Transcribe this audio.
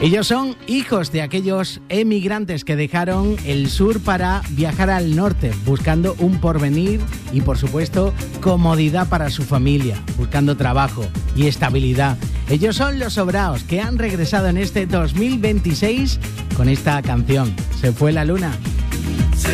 Ellos son hijos de aquellos emigrantes que dejaron el sur para viajar al norte, buscando un porvenir y, por supuesto, comodidad para su familia, buscando trabajo y estabilidad. Ellos son Los Sobraos, que han regresado en este 2026 con esta canción, Se fue la luna.